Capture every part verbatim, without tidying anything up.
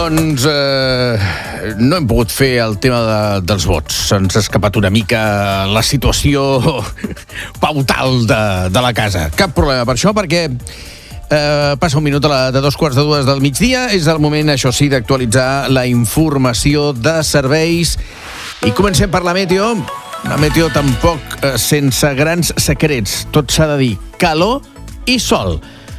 Doncs eh, no hem pogut fer el tema de, dels vots. Ens ha escapat una mica la situació pautal de, de la casa. Cap problema per això, perquè eh, passa un minut de, la, de dos quarts de dues del migdia. És el moment, això sí, d'actualitzar la informació de serveis. I comencem per la meteo. La meteo tampoc eh, sense grans secrets. Tot s'ha de dir. Calor i sol.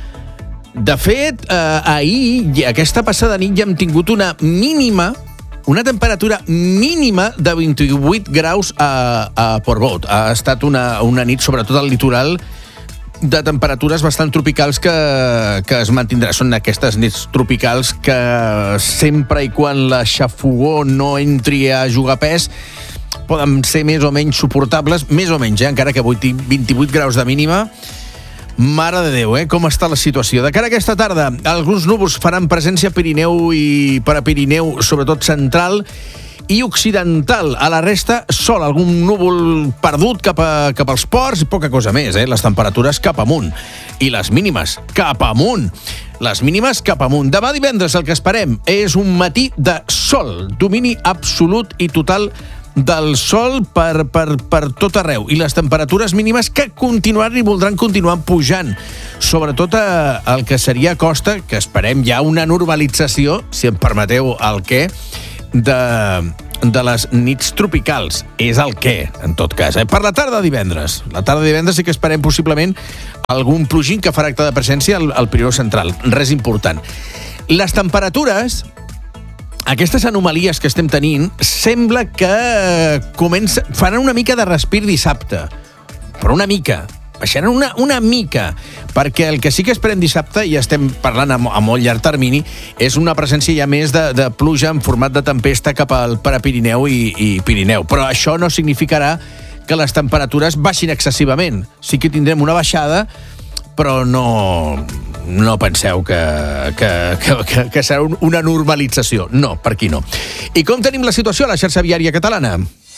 De fet, eh, ahir, aquesta passada nit, ja hem tingut una mínima, una temperatura mínima de vint-i-vuit graus a, a Portbou. Ha estat una, una nit, sobretot al litoral, de temperatures bastant tropicals que, que es mantindrà. Són aquestes nits tropicals que sempre i quan la xafogor no entri a jugar pes, poden ser més o menys suportables, més o menys, eh? Encara que vint-i-vuit graus de mínima. Mare de Déu, eh? Com està la situació. De cara a aquesta tarda, alguns núvols faran presència a Pirineu i per a Pirineu, sobretot central i occidental. A la resta, sol, algun núvol perdut cap, a, cap als ports i poca cosa més, eh? Les temperatures cap amunt. I les mínimes cap amunt. Les mínimes cap amunt. Demà divendres el que esperem és un matí de sol. Domini absolut i total del sol per, per, per tot arreu, i les temperatures mínimes que continuaran i voldran continuar pujant, sobretot a, al que seria costa, que esperem ja una normalització, si em permeteu el què, de, de les nits tropicals. És el què, en tot cas. Eh? Per la tarda de divendres. La tarda de divendres sí que esperem possiblement algun plogin que farà acte de presència al, al Pirineu central. Res important. Les temperatures, aquestes anomalies que estem tenint, sembla que comença, faran una mica de respir dissabte. Però una mica. Baixaran una, una mica. Perquè el que sí que esperem dissabte, i estem parlant a, a molt llarg termini, és una presència ja més de, de pluja en format de tempesta cap al Pirineu i, i Pirineu. Però això no significarà que les temperatures baixin excessivament. Sí que tindrem una baixada, però no, no penseu que, que, que, que, que serà una normalització. No, per aquí no. I com tenim la situació a la xarxa viària catalana?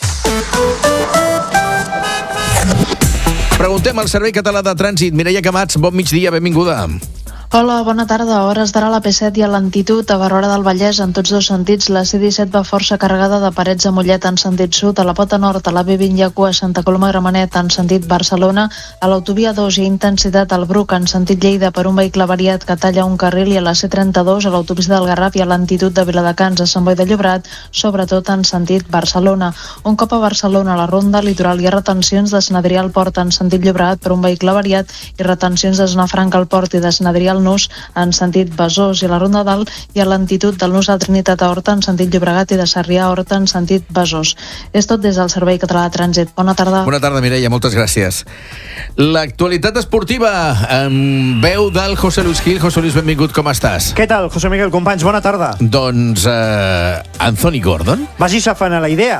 Preguntem al Servei Català de Trànsit. Mireia Camats, bon migdia, benvinguda. Hola, bona tarda. A hores d'ara la P set i a l'Lentitud, a Barberà del Vallès, en tots dos sentits. La C disset va força carregada de Parets a Mollet en sentit sud, a la Pota Nord, a la B vint i a Cua, a Santa Coloma Gramenet en sentit Barcelona, a l'autovia dos hi ha intensitat al Bruc en sentit Lleida per un vehicle variat que talla un carril, i a la C trenta-dos, a l'autopista del Garraf i a l'Lentitud de Viladecans a Sant Boi de Llobregat, sobretot en sentit Barcelona. Un cop a Barcelona, a la ronda litoral, hi ha retencions de Sant Adrià al Port en sentit Llobregat per un vehicle variat i retencions de Zona Franca al Port i de Sant Adrià al Nus en sentit Besòs, i a la Ronda d'Alt i a l'Lentitud del Nus de Trinitat a Horta en sentit Llobregat i de Sarrià a Horta en sentit Besòs. És tot des del Servei Català de Trànsit. Bona tarda. Bona tarda, Mireia, moltes gràcies. L'actualitat esportiva amb veu del José Luis Gil. José Luis, benvingut, com estàs? Què tal, José Miguel, companys? Bona tarda. Doncs eh, Anthony Gordon. Vagi-se fent a la idea.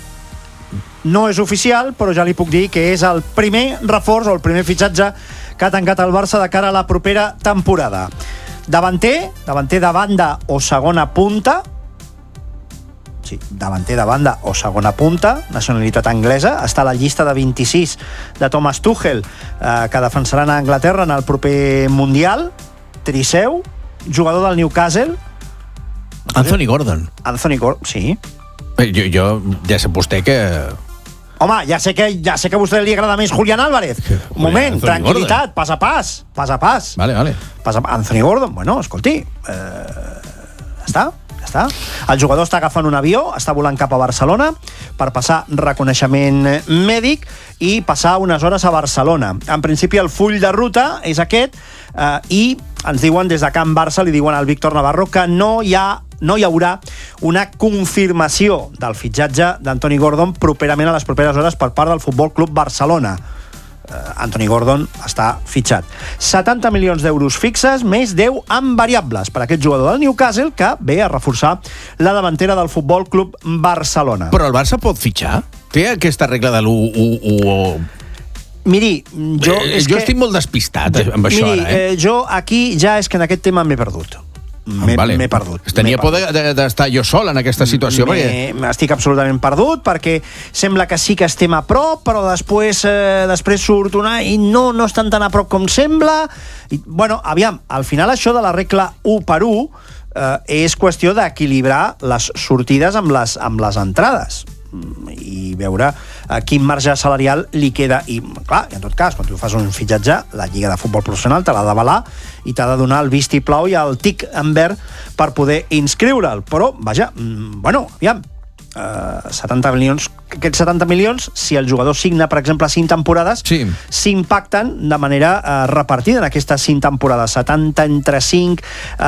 No és oficial, però ja li puc dir que és el primer reforç o el primer fitxatge que ha tancat el Barça de cara a la propera temporada. Davanter, davanter de banda o segona punta, sí, davanter de banda o segona punta, nacionalitat anglesa, està a la llista de vint-i-sis de Thomas Tuchel, eh, que defensaran a Anglaterra en el proper Mundial. Triseu, jugador del Newcastle. Anthony Gordon. Anthony Gordon, sí. Jo, jo ja sap vostè que... Home, ja sé que, ja sé que a vostè li agrada més Julián Álvarez. Un moment, Anthony tranquil·litat, Gordon. pas a pas, pas a pas. Vale, vale. Pas a, Anthony Gordon, bueno, escolti, eh, ja està, ja està. El jugador està agafant un avió, està volant cap a Barcelona per passar reconeixement mèdic i passar unes hores a Barcelona. En principi el full de ruta és aquest, eh, i ens diuen des de Can Barça, li diuen al Víctor Navarro que no hi ha no hi haurà una confirmació del fitxatge d'Anthony Gordon properament a les properes hores per part del Futbol Club Barcelona. Uh, Anthony Gordon està fitxat. setanta milions d'euros fixes, més deu amb variables per aquest jugador del Newcastle que ve a reforçar la davantera del Futbol Club Barcelona. Però el Barça pot fitxar? Té aquesta regla de l'u u u? Miri, jo... Eh, és jo que... estic molt despistat amb això, miri, ara, eh? eh? Jo aquí ja és que en aquest tema m'he perdut. M'he vale. perdut. Tenia por d'estar jo sol en aquesta situació. Perquè... Estic absolutament perdut, perquè sembla que sí que estem a prop, però després eh, després surt una i no, no estan tan a prop com sembla. I, bueno, aviam, al final això de la regla u per u eh, és qüestió d'equilibrar les sortides amb les, amb les entrades i veure eh, quin marge salarial li queda. I, clar, i en tot cas, quan tu fas un fitxatge, la Lliga de Futbol Professional te l'ha d'avalar i t'ha de donar el vistiplau i el tic en verd per poder inscriure'l. Però, vaja, mm, bueno, aviam, eh, setanta milions, aquests setanta milions, si el jugador signa, per exemple, cinc temporades, sí, s'impacten de manera eh, repartida en aquestes cinc temporades. setanta entre cinc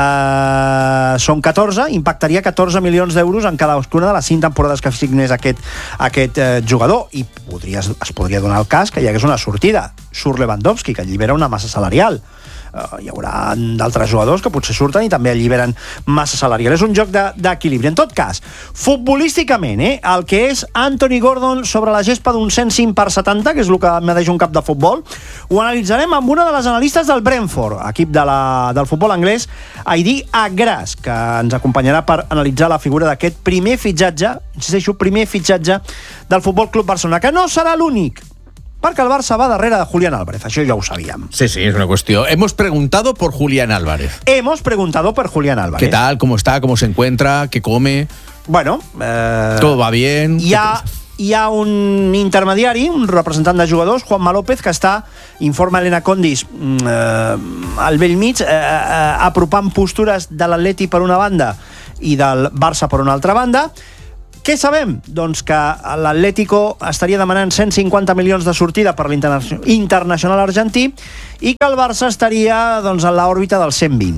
eh, són catorze, impactaria catorze milions d'euros en cadascuna de les cinc temporades que signés aquest, aquest eh, jugador. I podria, es podria donar el cas que hi hagués una sortida. Surt Lewandowski, que allibera una massa salarial. Uh, hi haurà d'altres jugadors que potser surten i també alliberen massa salarial. És un joc d'equilibri. En tot cas, futbolísticament, eh, el que és Anthony Gordon sobre la gespa d'un cent cinc per setanta, que és el que medeix un cap de futbol, ho analitzarem amb una de les analistes del Brentford, equip de la, del futbol anglès, Heidi Agras, que ens acompanyarà per analitzar la figura d'aquest primer fitxatge, insisteixo, primer fitxatge del Futbol Club Barcelona, que no serà l'únic, perquè el Barça va darrere de Julián Álvarez, això ja ho sabíem. Sí, sí, es una cuestión. Hemos preguntado por Julián Álvarez. Hemos preguntado por Julián Álvarez. ¿Qué tal? ¿Cómo está? ¿Cómo se encuentra? ¿Qué come? Bueno... Eh, ¿todo va bien? Hi ha, hi ha un intermediari, un representant de jugadors, Juanma López, que està, informa Elena Condis, eh, al vell mig, eh, eh, apropant postures de l'Atleti per una banda i del Barça per una altra banda. Què sabem? Doncs que l'Atlético estaria demanant cent cinquanta milions de sortida per l'internacional argentí i que el Barça estaria doncs, a l'òrbita dels cent vint.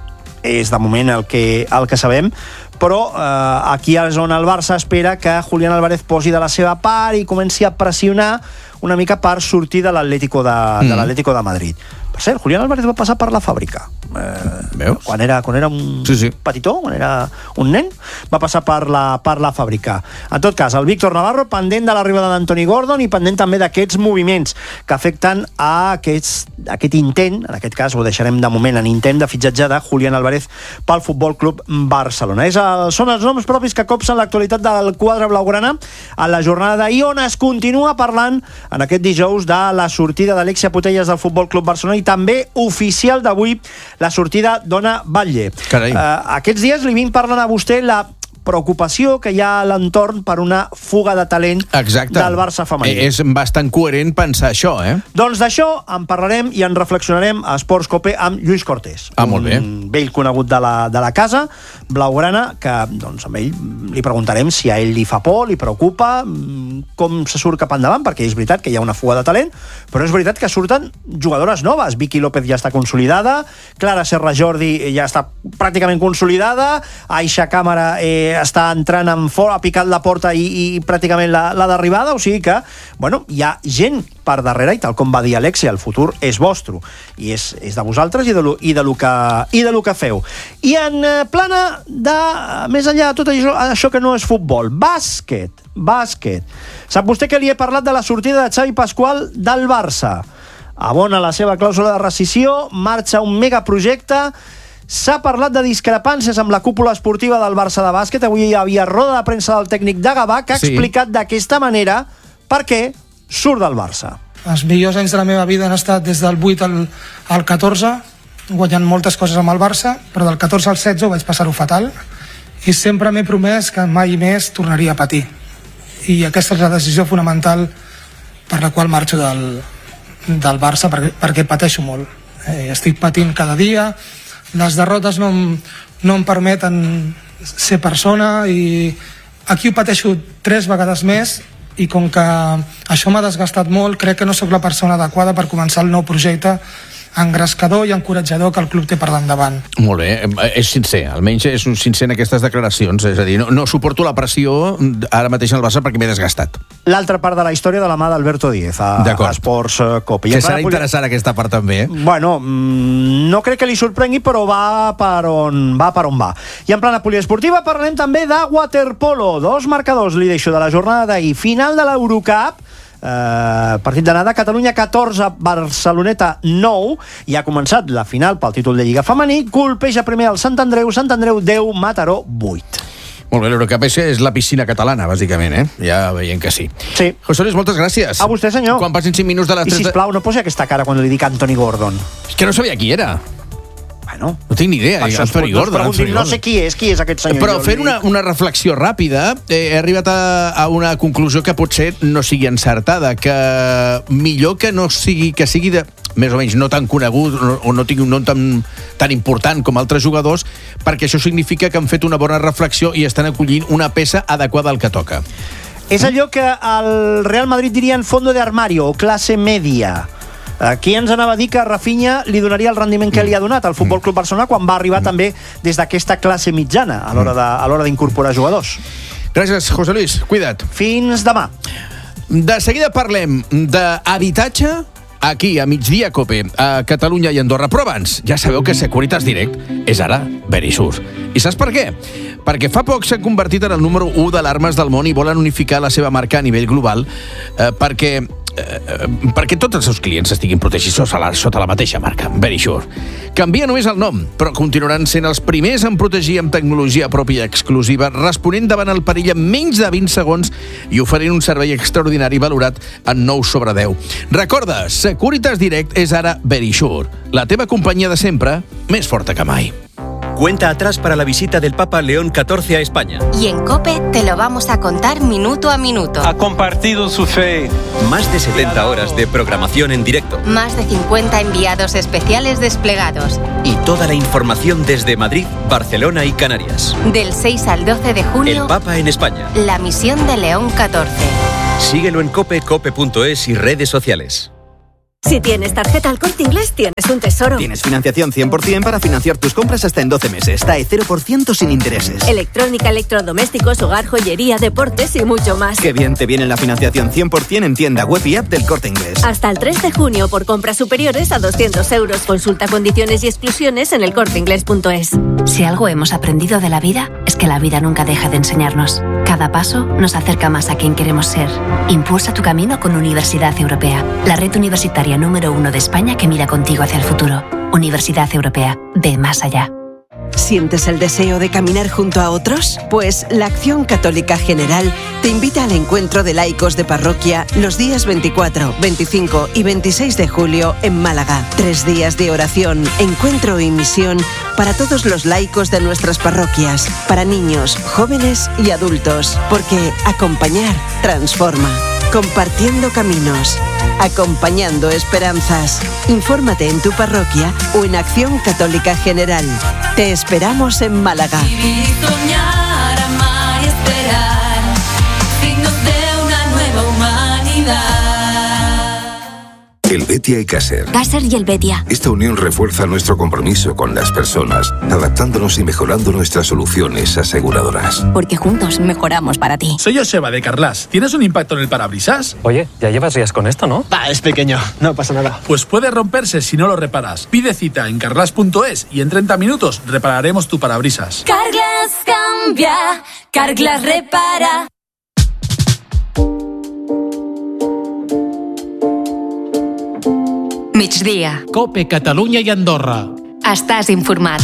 És de moment el que, el que sabem, però eh, aquí és on el Barça espera que Julián Álvarez posi de la seva part i comenci a pressionar una mica per sortir de l'Atlético de, mm. de l'Atlético de Madrid. Per cert, Julián Álvarez va passar per la fàbrica. Eh, Veus? Quan era, quan era un sí, sí. petitó, quan era un nen, va passar per la, per la fàbrica. En tot cas, el Víctor Navarro pendent de l'arribada d'Anthony Gordon i pendent també d'aquests moviments que afecten a aquest, aquest intent, en aquest cas ho deixarem de moment en intent de fitxatge de Julián Álvarez pel Futbol Club Barcelona. És el, són els noms propis que copsen l'actualitat del quadre blaugrana a la jornada d'ahir, on es continua parlant en aquest dijous de la sortida d'Alexia Putellas del Futbol Club Barcelona i també oficial d'avui la sortida d'Ona Batlle. Carai. Uh, aquests dies li vinc parlant a vostè la preocupació que hi ha a l'entorn per una fuga de talent Exacte. del Barça femení. És bastant coherent pensar això, eh? Doncs d'això en parlarem i en reflexionarem a Esports Cope amb Lluís Cortés. Ah, molt bé. Un vell conegut de la, de la casa, blaugrana, que doncs, amb ell li preguntarem si a ell li fa por, li preocupa, com se surt cap endavant, perquè és veritat que hi ha una fuga de talent, però és veritat que surten jugadores noves. Vicky López ja està consolidada, Clara Serra Jordi ja està pràcticament consolidada, Aixa Càmera eh, està entrant en fort, ha picat la porta i, i pràcticament la, la d'arribada, o sigui que, bueno, hi ha gent per darrere i tal com va dir Alexia, el futur és vostre i és, és de vosaltres i de, lo, i, de lo que, i de lo que feu. I en eh, plana de, més enllà de tot això, això que no és futbol, bàsquet, bàsquet. Sap vostè que li he parlat de la sortida de Xavi Pasqual del Barça? Abona la seva clàusula de rescissió, marxa un megaprojecte. S'ha parlat de discrepàncies amb la cúpula esportiva del Barça de bàsquet. Avui hi havia roda de premsa del tècnic de Gavà que ha sí. explicat d'aquesta manera per què surt del Barça. Els millors anys de la meva vida han estat des del vuit al, al catorze, guanyant moltes coses amb el Barça, però del catorze al setze ho vaig passar-ho fatal i sempre m'he promès que mai més tornaria a patir. I aquesta és la decisió fonamental per la qual marxo del, del Barça, perquè, perquè pateixo molt. Eh, estic patint cada dia, les derrotes no em, no em permeten ser persona i aquí ho pateixo tres vegades més i com que això m'ha desgastat molt, crec que no sóc la persona adequada per començar el nou projecte engrescador i encoratjador que el club té per l'endavant. Molt bé, és sincer, almenys és un sincer en aquestes declaracions, és a dir, no, no suporto la pressió ara mateix al Barça perquè m'he desgastat. L'altra part de la història de la mà d'Alberto Díez a, a Esports Cope. Que serà interessant aquesta part també, eh? Bueno, no crec que li sorprengui, però va per on va. Per on va. I en plana poliesportiva parlarem també de waterpolo. Dos marcadors li deixo de la jornada d'ahir. Final de l'Eurocup, Uh, partit d'anada, Catalunya catorze, Barceloneta nou, i ha començat la final pel títol de Lliga femení. Colpeja primer el Sant Andreu, Sant Andreu deu, Mataró vuit. Molt bé, l'Eurocup és la piscina catalana, bàsicament, eh? Ja veiem que sí. Sí. José Luis, moltes gràcies. A vostè, senyor. Quan passin cinc minuts de les I, tres... sisplau, no posi aquesta cara quan li dic Anthony Gordon. És que no sabia qui era. Bueno, no tinc ni idea. Per això es Anthony pot- Gordon, preguntin, Anthony no Gordon. sé qui és, qui és aquest senyor. Però Jo fent li una, dic. una reflexió ràpida, eh, he arribat a, a una conclusió que potser no sigui encertada, que millor que no sigui, que sigui de, més o menys no tan conegut o, o no tingui un nom tan, tan important com altres jugadors, perquè això significa que han fet una bona reflexió i estan acollint una peça adequada al que toca. És allò que al Real Madrid dirien fondo de armario o classe media. Aquí ens anava a dir que Rafinha li donaria el rendiment que li ha donat al Futbol Club Barcelona quan va arribar també des d'aquesta classe mitjana a l'hora de, a l'hora d'incorporar jugadors. Gràcies, José Luis. Cuida't. Fins demà. De seguida parlem d'habitatge aquí, a Migdia Cope, a Catalunya i Andorra. Però abans, ja sabeu que Securitas Direct és ara Verisur. I saps per què? Perquè fa poc s'han convertit en el número u d'alarmes del món i volen unificar la seva marca a nivell global eh, perquè eh, perquè tots els seus clients estiguin protegits sota la, sota la mateixa marca, Verisure. Canvia només el nom, però continuaran sent els primers en protegir amb tecnologia pròpia exclusiva, responent davant el perill en menys de vint segons i oferint un servei extraordinari valorat en nou sobre deu. Recorda, Securitas Direct és ara Verisure, la teva companyia de sempre, més forta que mai. Cuenta atrás para la visita del Papa León catorce a España. Y en COPE te lo vamos a contar minuto a minuto. Ha compartido su fe. Más de setenta horas de programación en directo. Más de cincuenta enviados especiales desplegados. Y toda la información desde Madrid, Barcelona y Canarias. Del seis al doce de junio, El Papa en España. la misión de León catorce. Síguelo en cope, cope punto es y redes sociales. Si tienes tarjeta al Corte Inglés, tienes un tesoro. Tienes financiación cien por ciento para financiar tus compras hasta en doce meses. T A E cero por ciento sin intereses. Electrónica, electrodomésticos, hogar, joyería, deportes y mucho más. Qué bien te viene la financiación cien por ciento en tienda web y app del Corte Inglés. Hasta el tres de junio por compras superiores a doscientos euros. Consulta condiciones y exclusiones en el corte inglés punto es. Si algo hemos aprendido de la vida, es que la vida nunca deja de enseñarnos. Cada paso nos acerca más a quien queremos ser. Impulsa tu camino con Universidad Europea, la red universitaria número uno de España que mira contigo hacia el futuro. Universidad Europea, ve más allá. ¿Sientes el deseo de caminar junto a otros? Pues la Acción Católica General te invita al encuentro de laicos de parroquia los días veinticuatro, veinticinco y veintiséis de julio en Málaga. Tres días de oración, encuentro y misión para todos los laicos de nuestras parroquias, para niños, jóvenes y adultos, porque acompañar transforma. Compartiendo caminos, acompañando esperanzas. Infórmate en tu parroquia o en Acción Católica General. Te esperamos en Málaga. Vivir y soñar, amar y esperar, signos de una nueva humanidad. Helvetia y Caser. Caser y Helvetia. Esta unión refuerza nuestro compromiso con las personas, adaptándonos y mejorando nuestras soluciones aseguradoras. Porque juntos mejoramos para ti. Soy Joseba de Carglass. ¿Tienes un impacto en el parabrisas? Oye, ya llevas días con esto, ¿no? Va, es pequeño, no pasa nada. Pues puede romperse si no lo reparas. Pide cita en carglass punto es y en treinta minutos repararemos tu parabrisas. Carglass cambia, Carglass repara. Migdia. COPE, Catalunya i Andorra. Estàs informat.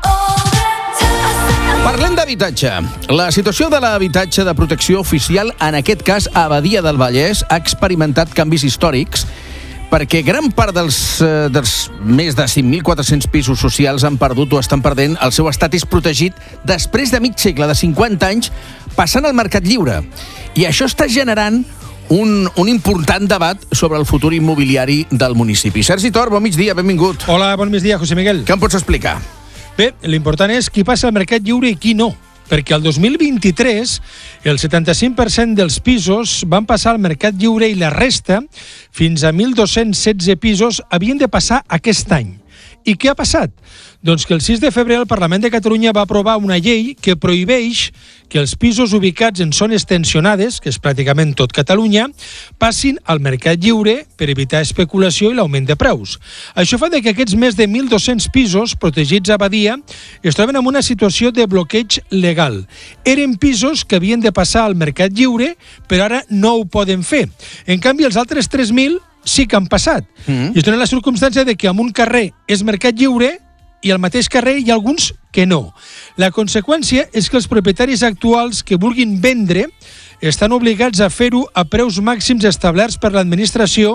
Parlem d'habitatge. La situació de l'habitatge de protecció oficial, en aquest cas a Badia del Vallès, ha experimentat canvis històrics perquè gran part dels, eh, dels més de cinc mil quatre-cents pisos socials han perdut o estan perdent el seu estatus protegit després de mig segle, de cinquanta anys, passant al mercat lliure. I això està generant un, un important debat sobre el futur immobiliari del municipi. Sergi Tor, bon migdia, benvingut. Hola, bon migdia, José Miguel. Què em pots explicar? Bé, l'important és qui passa al mercat lliure i qui no, perquè el dos mil vint-i-tres el setanta-cinc per cent dels pisos van passar al mercat lliure i la resta, fins a mil dos-cents setze pisos, havien de passar aquest any. I què ha passat? Doncs que el sis de febrer el Parlament de Catalunya va aprovar una llei que prohibeix que els pisos ubicats en zones tensionades, que és pràcticament tot Catalunya, passin al mercat lliure per evitar especulació i l'augment de preus. Això fa que aquests més de mil dos-cents pisos protegits a Badia es troben en una situació de bloqueig legal. Eren pisos que havien de passar al mercat lliure, però ara no ho poden fer. En canvi, els altres tres mil sí que han passat. Mm. I es dona la circumstància de que en un carrer és mercat lliure i al mateix carrer hi ha alguns que no. La conseqüència és que els propietaris actuals que vulguin vendre estan obligats a fer-ho a preus màxims establerts per l'administració,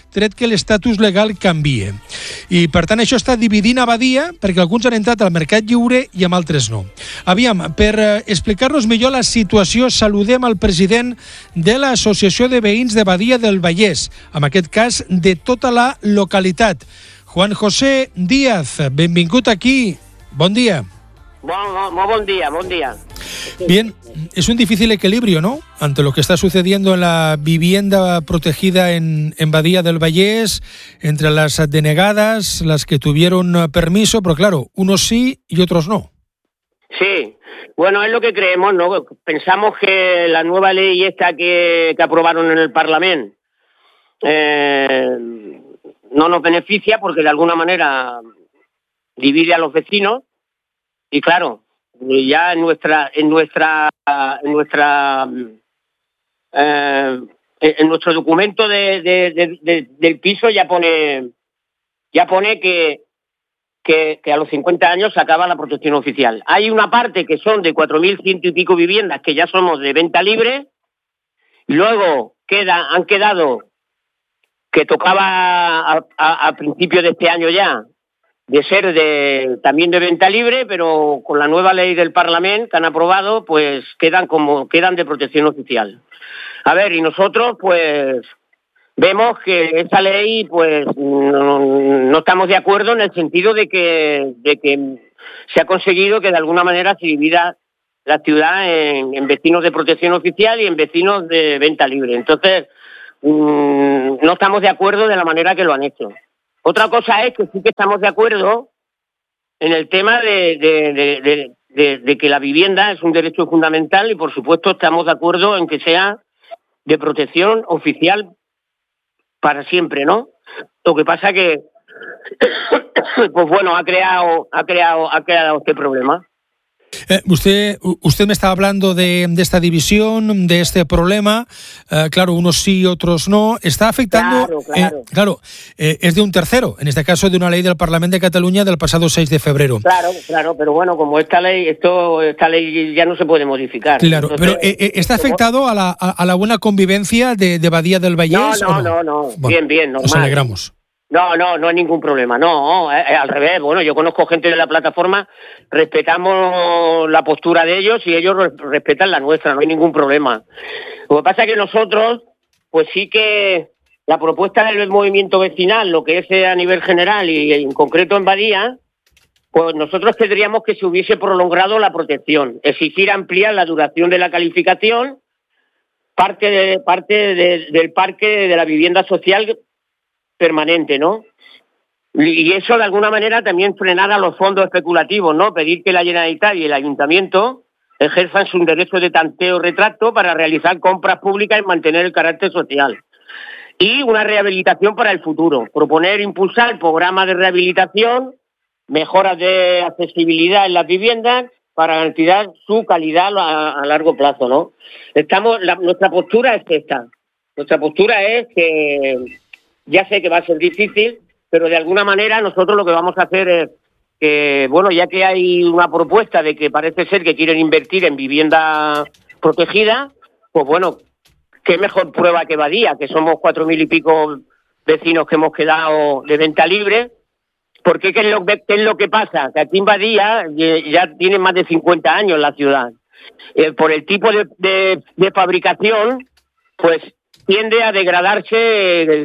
tret que l'estatus legal canvie. I, per tant, això està dividint a Badia perquè alguns han entrat al mercat lliure i amb altres no. Aviam, per eh, explicar-nos millor la situació, saludem al president de l'Associació de Veïns de Badia del Vallès, en aquest cas de tota la localitat. Juan José Díaz, benvingut aquí. Bon dia. Muy buen día, buen día. Bien, es un difícil equilibrio, ¿no? Ante lo que está sucediendo en la vivienda protegida en, en Badía del Vallés, entre las denegadas, las que tuvieron permiso, pero claro, unos sí y otros no. Sí, bueno, es lo que creemos, ¿no? Pensamos que la nueva ley esta que, que aprobaron en el Parlamento eh, no nos beneficia porque de alguna manera divide a los vecinos. Y claro, ya en nuestra, en nuestra, en nuestra, eh, en nuestro documento de, de, de, de, del piso ya pone, ya pone que, que, que a los cincuenta años se acaba la protección oficial. Hay una parte que son de cuatro mil ciento y pico viviendas que ya somos de venta libre. Y luego queda, han quedado que tocaba a, a, a principios de este año ya de ser de también de venta libre, pero con la nueva ley del Parlamento que han aprobado, pues quedan como quedan de protección oficial. A ver, y nosotros pues vemos que esa ley pues no, no estamos de acuerdo en el sentido de que de que se ha conseguido que de alguna manera se divida la ciudad en, en vecinos de protección oficial y en vecinos de venta libre. Entonces, mmm, no estamos de acuerdo de la manera que lo han hecho. Otra cosa es que sí que estamos de acuerdo en el tema de, de, de, de, de, de que la vivienda es un derecho fundamental y, por supuesto, estamos de acuerdo en que sea de protección oficial para siempre, ¿no? Lo que pasa que, pues bueno, ha creado, ha creado, ha creado este problema. Eh, usted, usted me estaba hablando de, de esta división, de este problema. Eh, claro, unos sí, otros no. Está afectando. Claro, claro. Eh, claro eh, es de un tercero, en este caso de una ley del Parlamento de Cataluña del pasado seis de febrero. Claro, claro, pero bueno, como esta ley, esto, esta ley ya no se puede modificar. Claro, Entonces, pero eh, ¿está afectado a la, a, a la buena convivencia de, de Badía del Vallés? No, no, ¿o no? no, no. Bueno, bien, bien, normal. Nos alegramos. No, no, no hay ningún problema, no, eh, eh, al revés, bueno, yo conozco gente de la plataforma, respetamos la postura de ellos y ellos re- respetan la nuestra, no hay ningún problema. Lo que pasa es que nosotros, pues sí que la propuesta del movimiento vecinal, lo que es a nivel general y en concreto en Badía, pues nosotros tendríamos que se hubiese prolongado la protección, exigir ampliar la duración de la calificación, parte, de, parte de, del parque de la vivienda social permanente, ¿no? Y eso de alguna manera también frenar a los fondos especulativos, ¿no? Pedir que la Generalitat y el Ayuntamiento ejerzan su derecho de tanteo retracto para realizar compras públicas y mantener el carácter social. Y una rehabilitación para el futuro. Proponer impulsar programas de rehabilitación, mejoras de accesibilidad en las viviendas para garantizar su calidad a, a largo plazo, ¿no? Estamos, la, nuestra postura es esta. Nuestra postura es que ya sé que va a ser difícil, pero de alguna manera nosotros lo que vamos a hacer es que, bueno, ya que hay una propuesta de que parece ser que quieren invertir en vivienda protegida, pues bueno, qué mejor prueba que Badía, que somos cuatro mil y pico vecinos que hemos quedado de venta libre, porque ¿qué es lo, qué es lo que pasa? Que aquí en Badía ya tiene más de cincuenta años la ciudad. Eh, por el tipo de, de, de fabricación, pues tiende a degradarse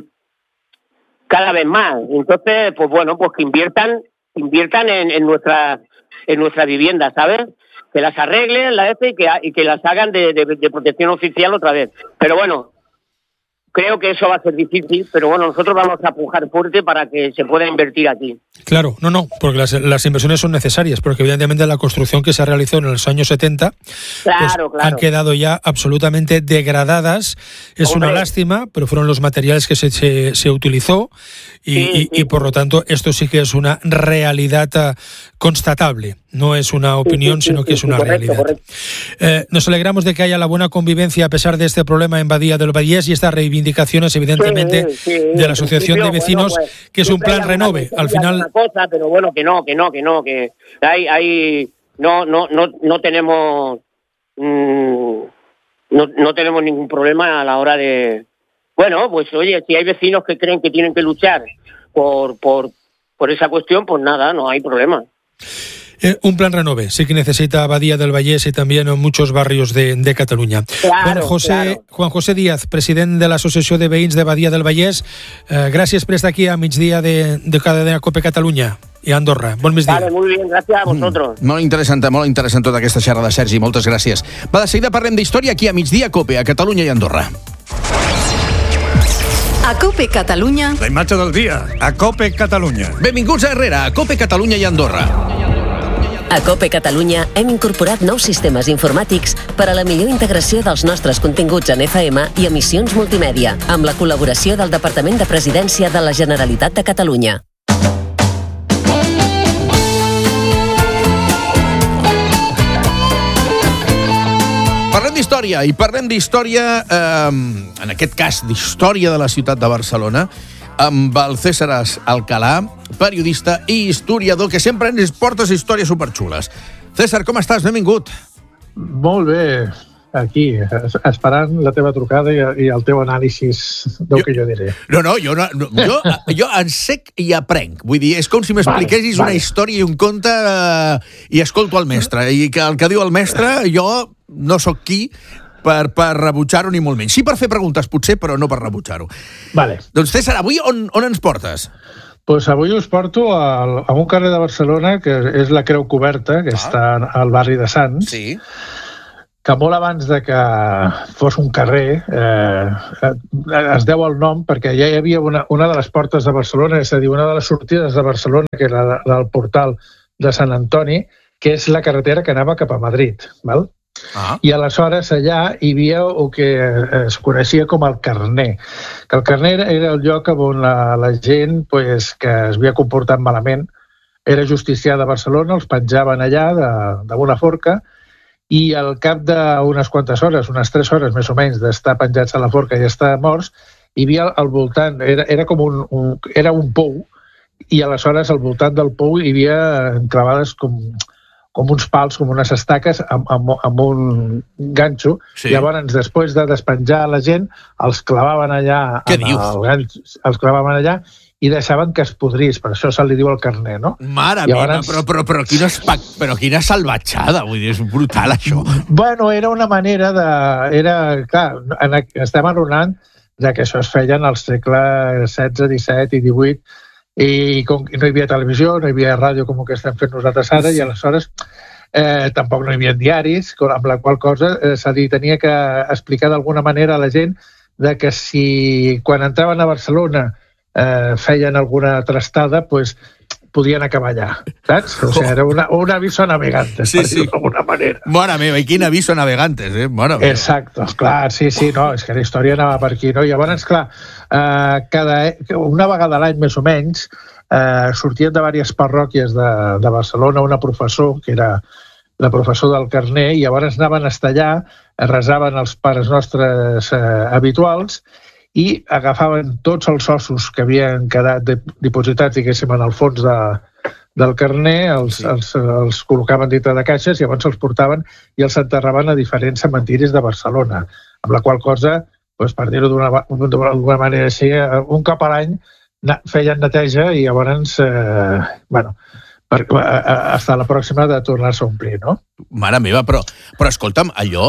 cada vez más. Entonces, pues bueno, pues que inviertan, inviertan en, en nuestra, en nuestra vivienda, ¿sabes? Que las arreglen la F y que, y que las hagan de, de, de protección oficial otra vez. Pero bueno, creo que eso va a ser difícil, pero bueno, nosotros vamos a pujar fuerte para que se pueda invertir aquí. Claro, no, no, porque las, las inversiones son necesarias, porque evidentemente la construcción que se realizó en los años setenta claro, pues, claro. han quedado ya absolutamente degradadas. Es Hombre. una lástima, pero fueron los materiales que se, se, se utilizó y, sí, y, sí. y por lo tanto esto sí que es una realidad uh, constatable. No es una opinión, sí, sí, sino sí, que es una correcto, realidad. Correcto. Eh, nos alegramos de que haya la buena convivencia a pesar de este problema en Badía del Vallés y estas reivindicaciones, evidentemente, sí, sí, de la Asociación de Vecinos, bueno, pues, que es un plan renove. Al final, cosa, pero bueno, que no, que no, que no, que hay, hay, no, no, no, no tenemos, mmm, no, no tenemos ningún problema a la hora de Bueno, pues oye, si hay vecinos que creen que tienen que luchar por, por, por esa cuestión, pues nada, no hay problema. Eh, un plan renove, sí que necesita Badia del Vallès y también en muchos barrios de, de Cataluña. Claro, Juan José, claro. Juan José Díaz, president de l'Associació de Veïns de Badia del Vallès, eh, gràcies per estar aquí a migdia de, de Cadena COPE Catalunya i a Andorra. Bon migdia. Vale, muy bien, gracias a vosotros. Mm, molt interessant, molt interessant tota aquesta xerrada, Sergi, moltes gràcies. Va, de seguida parlem d'història aquí a migdia COPE, a Catalunya i Andorra. A COPE Catalunya. La imatge del dia, a COPE Catalunya. Benvinguts a Herrera, a COPE Catalunya i Andorra. A COPE Catalunya hem incorporat nous sistemes informàtics per a la millor integració dels nostres continguts en F M i emissions multimèdia, amb la col·laboració del Departament de Presidència de la Generalitat de Catalunya. Parlem d'història, i parlem d'història, eh, en aquest cas d'història de la ciutat de Barcelona, amb el César Alcalà, periodista i historiador, que sempre ens portes històries superxules. César, com estàs? Benvingut. Molt bé, aquí, esperant la teva trucada i, i el teu anàlisi del jo, que jo diré. No, no, jo, no, jo, jo ensec i aprenc. Vull dir, és com si m'expliquessis vale, vale. una història i un conte eh, i escolto el mestre. I que el que diu el mestre, jo no sóc qui per, per rebutjar-ho ni molt menys. Sí per fer preguntes, potser, però no per rebutjar-ho. Vale. Doncs, César, avui on, on ens portes? Pues avui us porto a, a un carrer de Barcelona que és la Creu Coberta, que ah. està al barri de Sants, sí. que molt abans de que fos un carrer eh, es deu el nom perquè ja hi havia una, una de les portes de Barcelona, és a dir, una de les sortides de Barcelona, que era la, del portal de Sant Antoni, que és la carretera que anava cap a Madrid, val? Ah. I aleshores allà hi havia el que es coneixia com el Carner, que el Carner era el lloc on la, la gent pues, que es havia comportat malament era justiciada a Barcelona, els penjaven allà d'una forca i al cap d'unes quantes hores, unes tres hores més o menys d'estar penjats a la forca i estar morts, hi havia al voltant, era, era com un, un, era un pou i aleshores al voltant del pou hi havia enclavades com... com uns pals, com unes estaques amb, amb, amb un ganxo. Sí. Llavors, després de despenjar la gent, els clavaven allà... Què dius? El ganxo, els clavaven allà i deixaven que es podrís. Per això se li diu el Carner, no? Mare meva, però, però, però, quina, però quina salvatjada, vull dir, és brutal, això. Bueno, era una manera de... Era, clar, estem enronant de que això es feien al segle setze, disset i divuit, i com no hi havia televisió, no hi havia ràdio com que estem fent nosaltres ara, i aleshores eh, tampoc no hi havia diaris, amb la qual cosa eh, se li tenia que explicar d'alguna manera a la gent de que si quan entraven a Barcelona eh, feien alguna trastada, pues, podien acabar allà, saps? O sigui, era una, un aviso a navegantes, sí, per sí. dir-ho d'alguna manera. Mare meva, i quin aviso a navegantes, eh? Mare meva. Exacto, clar, sí, sí, no, és que la història anava per aquí, no? I llavors, clar, eh, cada, una vegada a l'any, més o menys, eh, sortien de diverses parròquies de, de Barcelona una professor, que era la professor del Carner, i llavors anaven a estar allà, resaven els pares nostres eh, habituals, i agafaven tots els ossos que havien quedat dipositats, diguéssim, en el fons de, del Carner, els, sí. els, els col·locaven dintre de caixes i llavors els portaven i els enterraven a diferents cementiris de Barcelona, amb la qual cosa, doncs, per dir-ho d'una manera així, un cop a l'any feien neteja i llavors, eh, bueno, per, hasta la pròxima de tornar-se a omplir, no? Mare meva, però, però escolta'm, allò...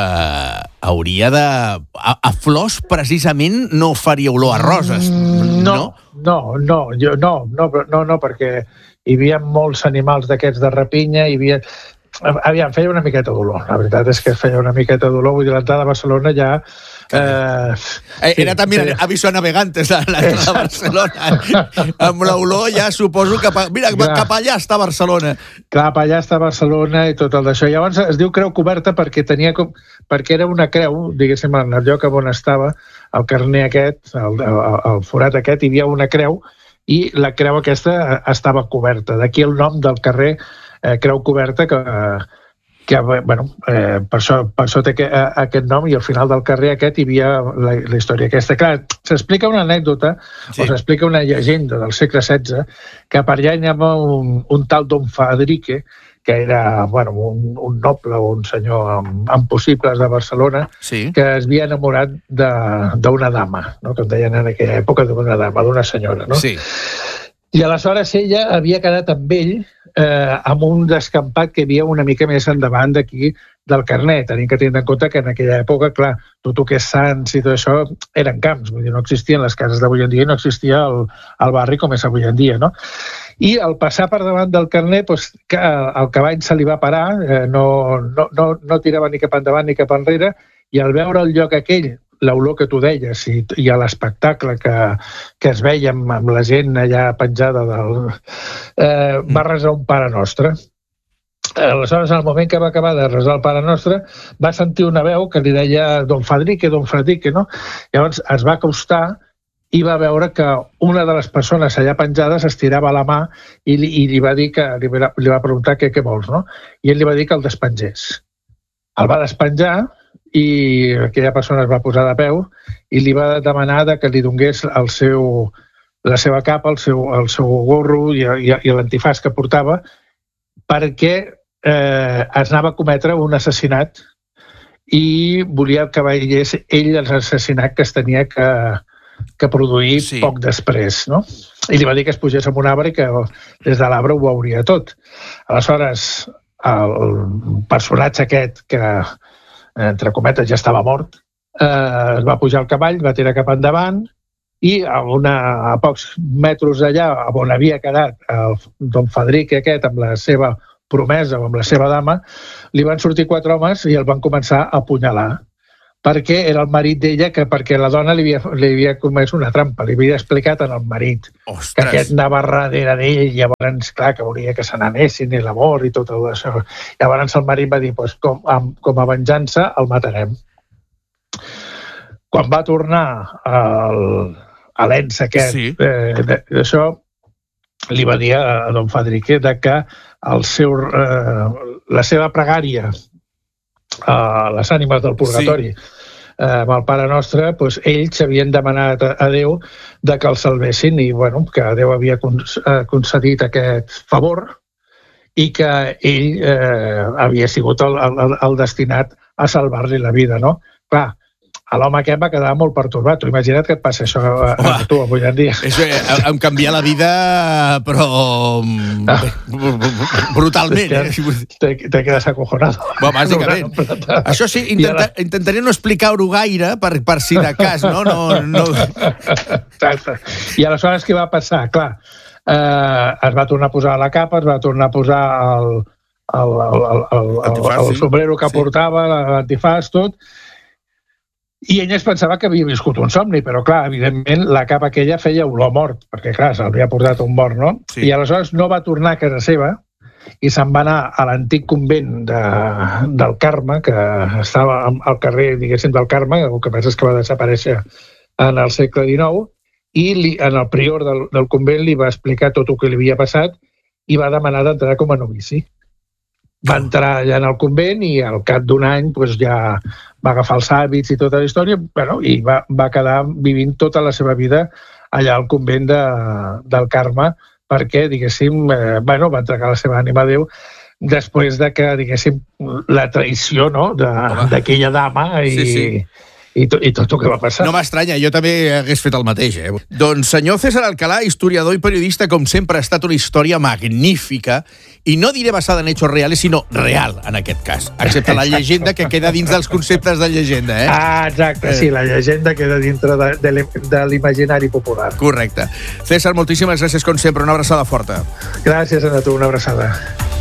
Uh, hauria de... A, a flors, precisament, no faria olor a roses, no? No, no, no, jo, no, no, no, no, perquè hi havia molts animals d'aquests de rapinya, hi havia... Aviam, feia una miqueta d'olor, la veritat és que feia una miqueta d'olor, vull dir, l'entrada a Barcelona ja... Eh, sí, Era també sí. aviso a navegantes a l'entrada de Barcelona. Amb l'olor ja suposo que... Mira, clar. Cap allà està Barcelona. Cap allà està Barcelona i tot el d'això. Llavors es diu Creu Coberta perquè tenia com, perquè era una creu, diguéssim, en el lloc on estava el Carner aquest, el, el, el forat aquest, hi havia una creu i la creu aquesta estava coberta. D'aquí el nom del carrer eh, Creu Coberta, que... que bueno, eh, per, això, per això té que, eh, aquest nom, i al final del carrer aquest hi havia la, la història aquesta. Clar, s'explica una anècdota, sí. o s'explica una llegenda del segle setze, que per allà hi havia un, un tal Don Fadrique, que era bueno, un, un noble o un senyor amb, amb possibles de Barcelona, sí. que es havia enamorat d'una dama, no? Que en deien en aquella època d'una dama, d'una senyora. No? Sí. I aleshores ella havia quedat amb ell eh, amb un descampat que hi havia una mica més endavant d'aquí del Carnet. Tenim que tenir en compte que en aquella època, clar, tot el que és Sants i tot això eren camps, vull dir, no existien les cases d'avui en dia, no existia el, el barri com és avui en dia, no? I al passar per davant del Carnet, doncs, que el cavall se li va parar, eh, no, no, no, no tirava ni cap endavant ni cap enrere, i al veure el lloc aquell, l'olor que tu deies, i, i a l'espectacle que, que es veia amb, amb la gent allà penjada, del, eh, va resar un Pare Nostre. Aleshores, al moment que va acabar de resar el Pare Nostre, va sentir una veu que li deia Don Fadrique, Don Fadrique, no? Llavors es va acostar i va veure que una de les persones allà penjades estirava la mà i li, i li va dir que li va, li va preguntar què, què vols, no? I ell li va dir que el despengés. El va despenjar i aquella persona es va posar de peu i li va demanar que li donés el seu, la seva capa, el seu, el seu gorro i, i, i l'antifàs que portava, perquè eh, es anava a cometre un assassinat i volia que veiés ell l'assassinat que es tenia que, que produir sí. poc després, no? I li va dir que es pugés en un arbre i que des de l'arbre ho veuria tot. Aleshores, el personatge aquest, que entre cometes ja estava mort, eh, es va pujar al cavall, va tirar cap endavant i a, una, a pocs metres d'allà, on havia quedat el Don Fadrique aquest amb la seva promesa o amb la seva dama, li van sortir quatre homes i el van començar a apunyalar, perquè era el marit d'ella, que perquè la dona li havia, li havia comès una trampa, li havia explicat al marit Ostres. que aquest anava darrere d'ell, i llavors, clar, que volia que se n'anessin i l'amor i tot això. Llavors el marit va dir, pues, com, com a venjança el matarem. Quan va tornar el, a l'ens aquest, sí. eh, d'això, li va dir a Don Fadrique de que el seu, eh, la seva pregària a les ànimes del purgatori, sí. eh, amb el Pare Nostre, doncs, ells havien demanat a Déu de que el salvessin i bueno, que Déu havia concedit aquest favor i que ell eh, havia sigut el, el, el destinat a salvar-li la vida, no? Clar, a l'home aquest va quedar molt pertorbat. Imagina't que et passa això a, a tu avui en dia. Això em canvia la vida, però ah. brutalment. Eh? Te, te quedes acojonado. Bueno, bàsicament. Això sí, intenta, la... intentaré no explicar-ho gaire per, per si de cas, no? no, no... Exacte. I aleshores què va passar? Clar, eh, es va tornar a posar la capa, es va tornar a posar el, el, el, el, el, el, el sombrero que sí. portava, l'antifàs, tot, i ell es pensava que havia viscut un somni, però clar, evidentment la capa aquella feia olor mort, perquè clar, s'havia portat un mort, no? Sí. I aleshores no va tornar a casa seva i se'n va anar a l'antic convent de, del Carme, que estava al carrer, diguéssim, del Carme, el que passa és que va desaparèixer en el segle dinou, i li, en el prior del, del convent li va explicar tot el que li havia passat i va demanar d'entrar com a novici. Va entrar allà en el convent i al cap d'un any doncs, ja va agafar els hàbits i tota la història, bueno, i va, va quedar vivint tota la seva vida allà al convent de, del Carme, perquè, diguéssim, eh, bueno, va entregar la seva ànima a Déu després de que, diguéssim, la traïció, no?, d'aquella dama i... Sí, sí. I, to, i tot el que va passar. No m'estranya, jo també hagués fet el mateix. Eh? Doncs senyor César Alcalá, historiador i periodista, com sempre ha estat una història magnífica, i no diré basada en hechos reales, sinó real, en aquest cas. Excepte la llegenda que queda dins dels conceptes de llegenda. Eh? Ah, exacte, eh. sí, la llegenda queda dintre de, de, de l'imaginari popular. Correcte. César, moltíssimes gràcies, com sempre. Una abraçada forta. Gràcies a tu, una abraçada.